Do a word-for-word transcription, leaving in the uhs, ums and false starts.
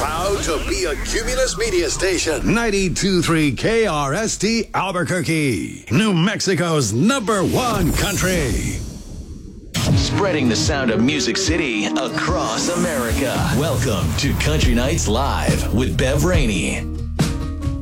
Proud to be a Cumulus Media Station. ninety-two point three K R S T Albuquerque. New Mexico's number one country. Spreading the sound of Music City across America. Welcome to Country Nights Live with Bev Rainey.